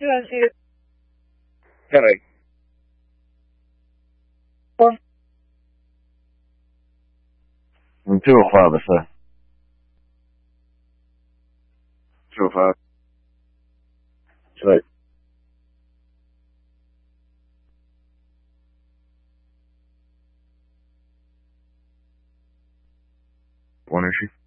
Gracias. Caray. And 205, sir. 205. That's right. One issue.